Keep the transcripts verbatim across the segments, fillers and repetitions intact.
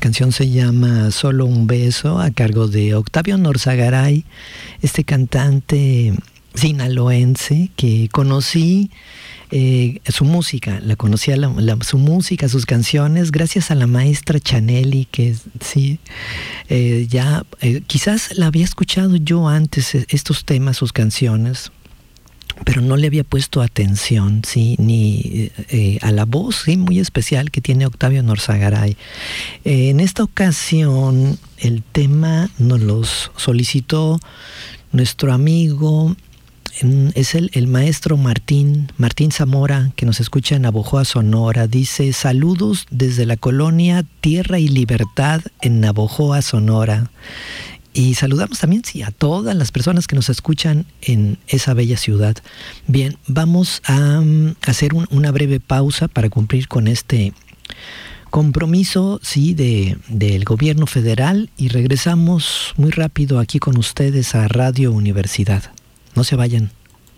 canción se llama Solo un beso, a cargo de Octavio Norzagaray, este cantante sinaloense que conocí. Eh, su música, la conocía la, la, su música, sus canciones, gracias a la maestra Chanelli, que sí, eh, ya eh, quizás la había escuchado yo antes, estos temas, sus canciones, pero no le había puesto atención, sí, ni eh, a la voz, sí, muy especial que tiene Octavio Norzagaray. Eh, en esta ocasión, el tema nos los solicitó nuestro amigo. Es el, el maestro Martín, Martín Zamora, que nos escucha en Navojoa, Sonora. Dice: saludos desde la colonia Tierra y Libertad en Navojoa, Sonora. Y saludamos también, sí, a todas las personas que nos escuchan en esa bella ciudad. Bien, vamos a um, hacer un, una breve pausa para cumplir con este compromiso, sí, de, del gobierno federal, y regresamos muy rápido aquí con ustedes a Radio Universidad. No se vayan.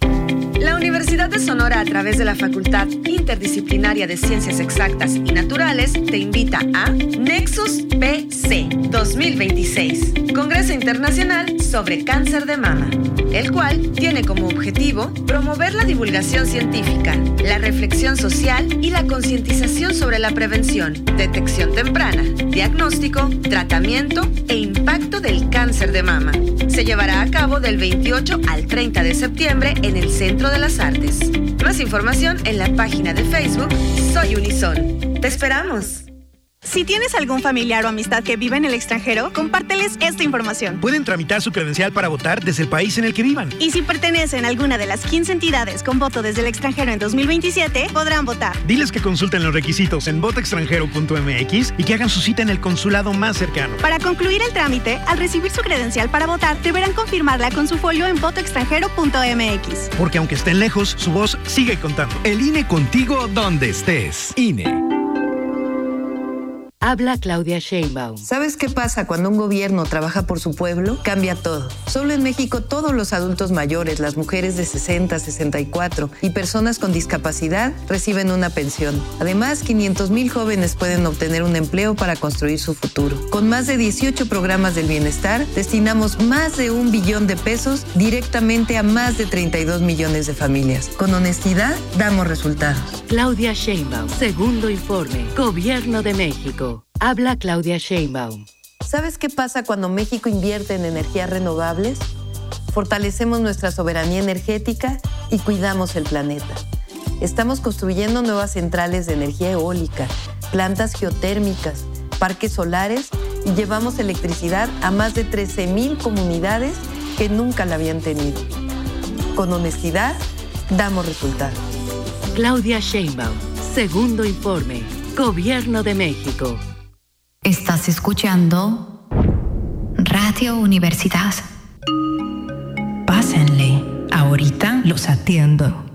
La Universidad de Sonora, a través de la Facultad Interdisciplinaria de Ciencias Exactas y Naturales, te invita a Nexus P C dos mil veintiséis, Congreso Internacional sobre Cáncer de Mama, el cual tiene como objetivo promover la divulgación científica, la reflexión social y la concientización sobre la prevención, detección temprana, diagnóstico, tratamiento e impacto del cáncer de mama. Se llevará a cabo del veintiocho al treinta de septiembre en el Centro de las Artes. Más información en la página de Facebook Soy Unison. ¡Te esperamos! Si tienes algún familiar o amistad que vive en el extranjero, compárteles esta información. Pueden tramitar su credencial para votar desde el país en el que vivan. Y si pertenecen a alguna de las quince entidades con voto desde el extranjero en dos mil veintisiete, podrán votar. Diles que consulten los requisitos en voto extranjero punto m x y que hagan su cita en el consulado más cercano. Para concluir el trámite, al recibir su credencial para votar, deberán confirmarla con su folio en voto extranjero punto m x. Porque aunque estén lejos, su voz sigue contando. El I N E contigo donde estés. I N E. Habla Claudia Sheinbaum. ¿Sabes qué pasa cuando un gobierno trabaja por su pueblo? Cambia todo. Solo en México todos los adultos mayores, las mujeres de sesenta, sesenta y cuatro y personas con discapacidad reciben una pensión. Además, quinientos mil jóvenes pueden obtener un empleo para construir su futuro. Con más de dieciocho programas del bienestar, destinamos más de un billón de pesos directamente a más de treinta y dos millones de familias. Con honestidad, damos resultados. Claudia Sheinbaum, segundo informe, Gobierno de México. Habla Claudia Sheinbaum. ¿Sabes qué pasa cuando México invierte en energías renovables? Fortalecemos nuestra soberanía energética y cuidamos el planeta. Estamos construyendo nuevas centrales de energía eólica, plantas geotérmicas, parques solares y llevamos electricidad a más de trece mil comunidades que nunca la habían tenido. Con honestidad, damos resultados. Claudia Sheinbaum, segundo informe, Gobierno de México. Estás escuchando Radio Universidad. Pásenle, ahorita los atiendo.